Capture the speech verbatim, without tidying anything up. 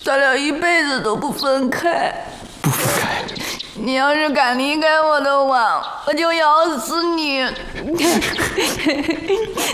咱俩一辈子都不分开。 不分开。 你要是敢离开我的话，我就咬死你。